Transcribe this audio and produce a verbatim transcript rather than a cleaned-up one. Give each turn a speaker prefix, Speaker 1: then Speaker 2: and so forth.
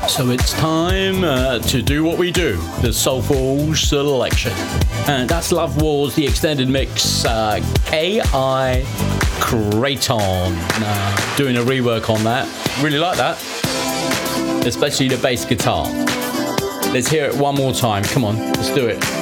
Speaker 1: So it's time uh, to do what we do, the Soulful Selection. And that's Love Wars, the extended mix, uh, K I Kraton. Uh, doing a rework on that. Really like that. Especially the bass guitar. Let's hear it one more time. Come on, let's do it.